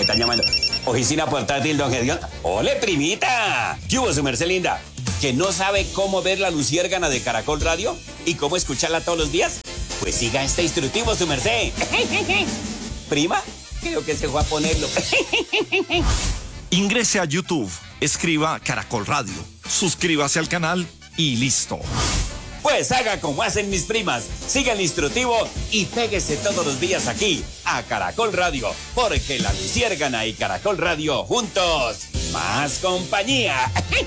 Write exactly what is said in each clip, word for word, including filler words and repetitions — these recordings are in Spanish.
me están llamando. Oficina portátil, don Gedión. ¡Ole, primita! ¿Qué hubo, su merced linda? ¿Que no sabe cómo ver la luciérgana de Caracol Radio? ¿Y cómo escucharla todos los días? Pues siga este instructivo, su merced. ¿Prima? Creo que se fue a ponerlo. Ingrese a YouTube, escriba Caracol Radio, suscríbase al canal y listo. Pues haga como hacen mis primas, siga el instructivo y péguese todos los días aquí a Caracol Radio, porque la luciérgana y Caracol Radio juntos, más compañía.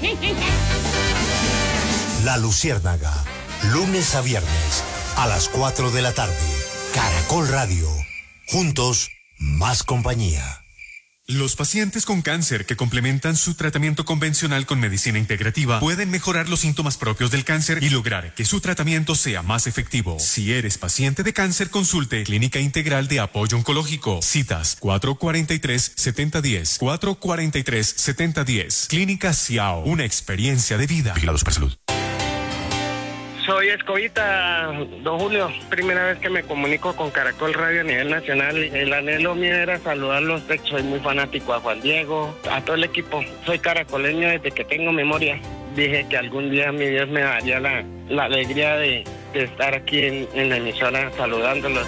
La Luciérnaga, lunes a viernes a las cuatro de la tarde. Caracol Radio, juntos, más compañía. Los pacientes con cáncer que complementan su tratamiento convencional con medicina integrativa pueden mejorar los síntomas propios del cáncer y lograr que su tratamiento sea más efectivo. Si eres paciente de cáncer, consulte Clínica Integral de Apoyo Oncológico. Citas cuatro cuatro tres, siete cero uno cero, cuatro cuatro tres, siete cero uno cero. Clínica Ciao, una experiencia de vida. Vigilado Supersalud. Soy Escobita, don Julio. Primera vez que me comunico con Caracol Radio a nivel nacional. El anhelo mío era saludarlos. Soy muy fanático a Juan Diego, a todo el equipo. Soy caracoleño desde que tengo memoria. Dije que algún día mi Dios me daría la, la alegría de, de estar aquí en, en la emisora saludándolos.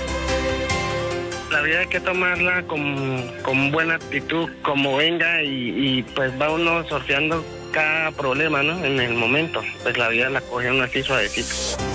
La vida hay que tomarla con, con buena actitud, como venga, y, y pues va uno sorteando cada problema, ¿no? En el momento, pues la vida la coge uno así suavecito.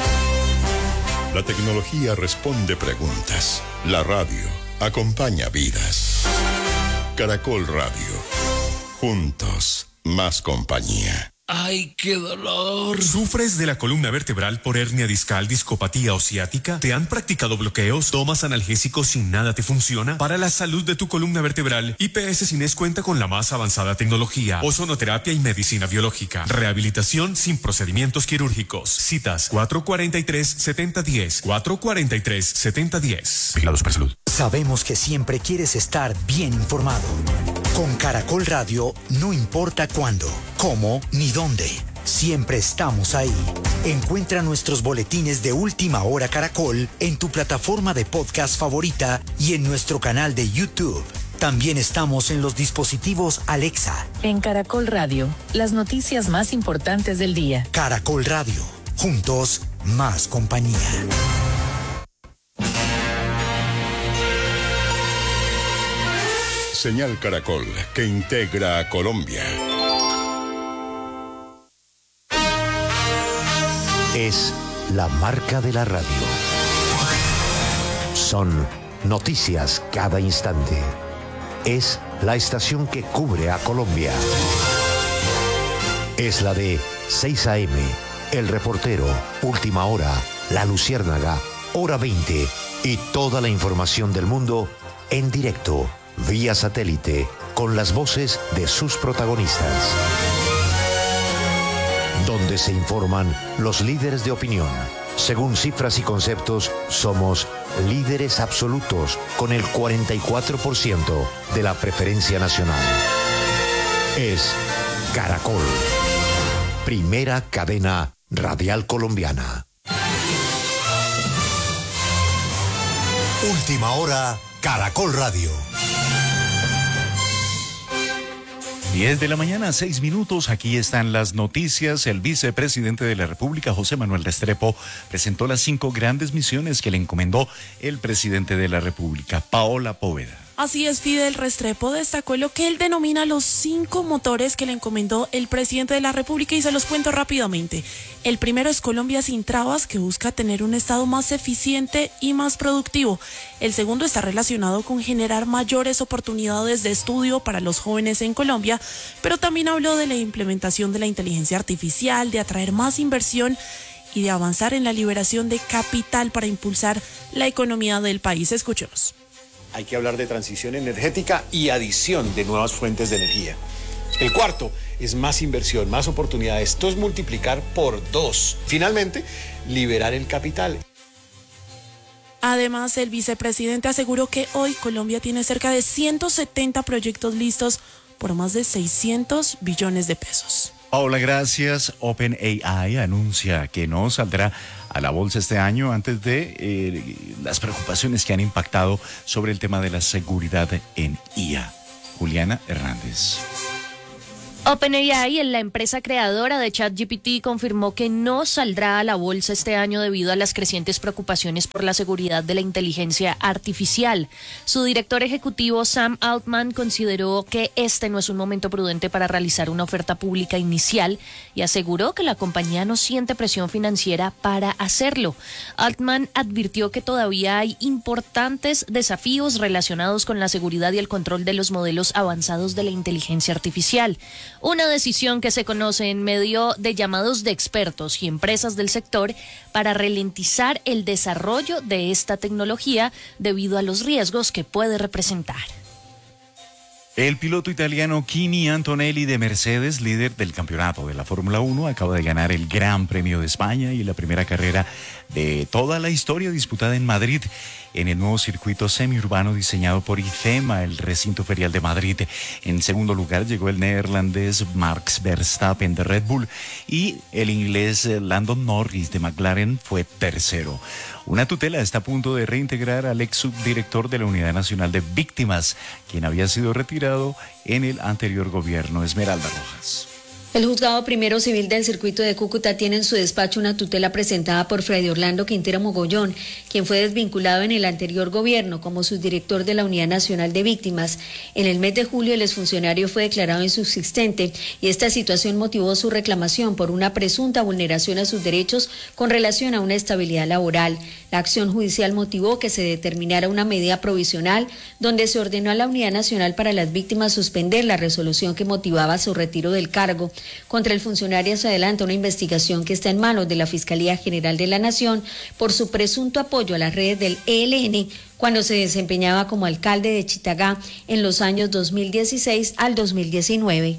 La tecnología responde preguntas. La radio acompaña vidas. Caracol Radio. Juntos, más compañía. ¡Ay, qué dolor! ¿Sufres de la columna vertebral por hernia discal, discopatía o ciática? ¿Te han practicado bloqueos? ¿Tomas analgésicos y nada te funciona? Para la salud de tu columna vertebral, I P S Cines cuenta con la más avanzada tecnología, ozonoterapia y medicina biológica. Rehabilitación sin procedimientos quirúrgicos. Citas cuatro cuatro tres, siete cero uno cero, cuatro cuatro tres, siete cero uno cero. Vigilado Supersalud. Sabemos que siempre quieres estar bien informado. Con Caracol Radio, no importa cuándo, cómo ni dónde, siempre estamos ahí. Encuentra nuestros boletines de Última Hora Caracol en tu plataforma de podcast favorita y en nuestro canal de YouTube. También estamos en los dispositivos Alexa. En Caracol Radio, las noticias más importantes del día. Caracol Radio, juntos, más compañía. Señal Caracol, que integra a Colombia. Es la marca de la radio. Son noticias cada instante. Es la estación que cubre a Colombia. Es la de seis a eme, El Reportero, Última Hora, La Luciérnaga, Hora veinte y toda la información del mundo en directo, vía satélite, con las voces de sus protagonistas. Donde se informan los líderes de opinión. Según cifras y conceptos, somos líderes absolutos con el cuarenta y cuatro por ciento de la preferencia nacional. Es Caracol, primera cadena radial colombiana. Última Hora, Caracol Radio. diez de la mañana, seis minutos. Aquí están las noticias. El vicepresidente de la República, José Manuel Restrepo, presentó las cinco grandes misiones que le encomendó el presidente de la República, Paola Poveda. Así es, Fidel Restrepo destacó lo que él denomina los cinco motores que le encomendó el presidente de la República y se los cuento rápidamente. El primero es Colombia sin trabas, que busca tener un Estado más eficiente y más productivo. El segundo está relacionado con generar mayores oportunidades de estudio para los jóvenes en Colombia, pero también habló de la implementación de la inteligencia artificial, de atraer más inversión y de avanzar en la liberación de capital para impulsar la economía del país. Escuchemos. Hay que hablar de transición energética y adición de nuevas fuentes de energía. El cuarto es más inversión, más oportunidades. Esto es multiplicar por dos. Finalmente, liberar el capital. Además, el vicepresidente aseguró que hoy Colombia tiene cerca de ciento setenta proyectos listos por más de seiscientos billones de pesos. Paola, gracias. OpenAI anuncia que no saldrá a la bolsa este año antes de eh, las preocupaciones que han impactado sobre el tema de la seguridad en I A. Juliana Hernández. OpenAI, la empresa creadora de ChatGPT, confirmó que no saldrá a la bolsa este año debido a las crecientes preocupaciones por la seguridad de la inteligencia artificial. Su director ejecutivo, Sam Altman, consideró que este no es un momento prudente para realizar una oferta pública inicial y aseguró que la compañía no siente presión financiera para hacerlo. Altman advirtió que todavía hay importantes desafíos relacionados con la seguridad y el control de los modelos avanzados de la inteligencia artificial. Una decisión que se conoce en medio de llamados de expertos y empresas del sector para ralentizar el desarrollo de esta tecnología debido a los riesgos que puede representar. El piloto italiano Kimi Antonelli de Mercedes, líder del campeonato de la Fórmula uno, acaba de ganar el Gran Premio de España y la primera carrera de toda la historia disputada en Madrid, en el nuevo circuito semiurbano diseñado por IFEMA, el recinto ferial de Madrid. En segundo lugar llegó el neerlandés Max Verstappen de Red Bull y el inglés Lando Norris de McLaren fue tercero. Una tutela está a punto de reintegrar al ex subdirector de la Unidad Nacional de Víctimas, quien había sido retirado en el anterior gobierno. Esmeralda Rojas. El juzgado primero civil del circuito de Cúcuta tiene en su despacho una tutela presentada por Freddy Orlando Quintero Mogollón, quien fue desvinculado en el anterior gobierno como subdirector de la Unidad Nacional de Víctimas. En el mes de julio el exfuncionario fue declarado insubsistente y esta situación motivó su reclamación por una presunta vulneración a sus derechos con relación a una estabilidad laboral. La acción judicial motivó que se determinara una medida provisional donde se ordenó a la Unidad Nacional para las Víctimas suspender la resolución que motivaba su retiro del cargo. Contra el funcionario se adelanta una investigación que está en manos de la Fiscalía General de la Nación por su presunto apoyo a las redes del E L N cuando se desempeñaba como alcalde de Chitagá en los años dos mil dieciséis al dos mil diecinueve.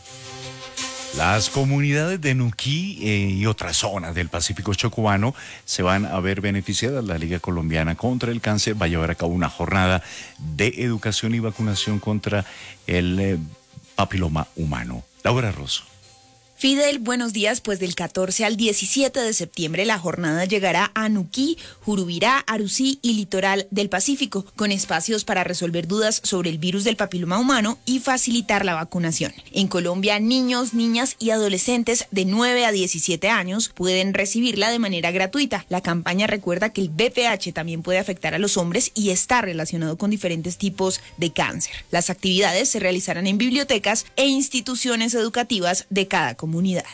Las comunidades de Nuquí eh, y otras zonas del Pacífico chocobano se van a ver beneficiadas. La Liga Colombiana contra el Cáncer va a llevar a cabo una jornada de educación y vacunación contra el eh, papiloma humano. Laura Rosso. Fidel, buenos días. Pues del catorce al diecisiete de septiembre la jornada llegará a Nuquí, Jurubirá, Arusí y Litoral del Pacífico, con espacios para resolver dudas sobre el virus del papiloma humano y facilitar la vacunación. En Colombia, niños, niñas y adolescentes de nueve a diecisiete años pueden recibirla de manera gratuita. La campaña recuerda que el V P H también puede afectar a los hombres y está relacionado con diferentes tipos de cáncer. Las actividades se realizarán en bibliotecas e instituciones educativas de cada comunidad. Comunidad.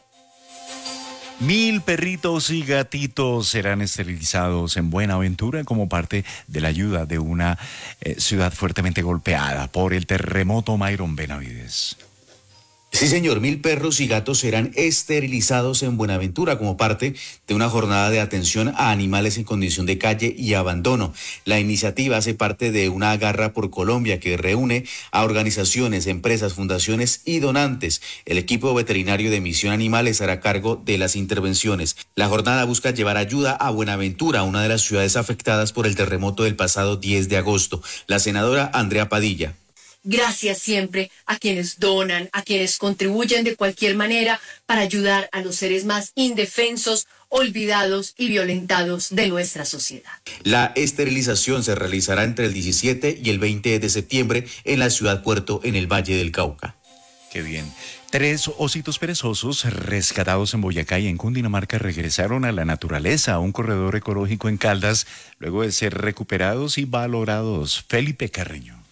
Mil perritos y gatitos serán esterilizados en Buenaventura como parte de la ayuda de una eh, ciudad fuertemente golpeada por el terremoto. Myron Benavides. Sí, señor, mil perros y gatos serán esterilizados en Buenaventura como parte de una jornada de atención a animales en condición de calle y abandono. La iniciativa hace parte de una Garra por Colombia que reúne a organizaciones, empresas, fundaciones y donantes. El equipo veterinario de Misión Animal estará a cargo de las intervenciones. La jornada busca llevar ayuda a Buenaventura, una de las ciudades afectadas por el terremoto del pasado diez de agosto. La senadora Andrea Padilla. Gracias siempre a quienes donan, a quienes contribuyen de cualquier manera para ayudar a los seres más indefensos, olvidados y violentados de nuestra sociedad. La esterilización se realizará entre el diecisiete y el veinte de septiembre en la ciudad puerto en el Valle del Cauca. Qué bien. Tres ositos perezosos rescatados en Boyacá y en Cundinamarca regresaron a la naturaleza, a un corredor ecológico en Caldas, luego de ser recuperados y valorados. Felipe Carreño.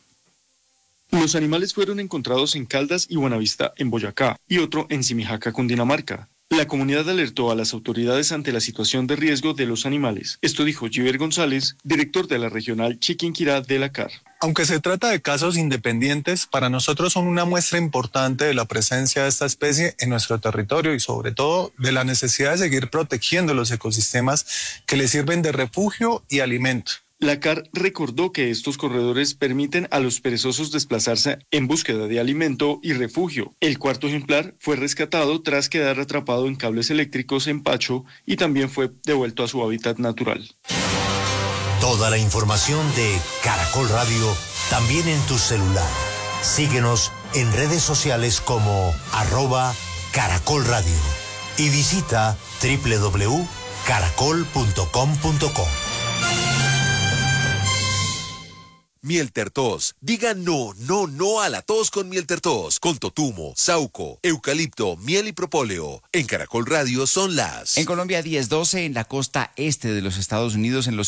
Los animales fueron encontrados en Caldas y Buenavista, en Boyacá, y otro en Simijaca, Cundinamarca. La comunidad alertó a las autoridades ante la situación de riesgo de los animales. Esto dijo Giver González, director de la regional Chiquinquirá de la C A R. Aunque se trata de casos independientes, para nosotros son una muestra importante de la presencia de esta especie en nuestro territorio y sobre todo de la necesidad de seguir protegiendo los ecosistemas que le sirven de refugio y alimento. La C A R recordó que estos corredores permiten a los perezosos desplazarse en búsqueda de alimento y refugio. El cuarto ejemplar fue rescatado tras quedar atrapado en cables eléctricos en Pacho y también fue devuelto a su hábitat natural. Toda la información de Caracol Radio también en tu celular. Síguenos en redes sociales como arroba Caracol Radio y visita doble u doble u doble u punto caracol punto com punto co. Miel Tertos. Diga no, no, no a la tos con Miel Tertos. Con totumo, sauco, eucalipto, miel y propóleo. En Caracol Radio son las... En Colombia diez doce, en la costa este de los Estados Unidos, en los